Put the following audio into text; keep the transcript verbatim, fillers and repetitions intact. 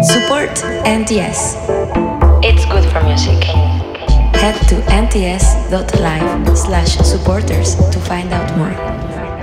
Support N T S. It's good for music. Head to nts.live slash supporters to find out more.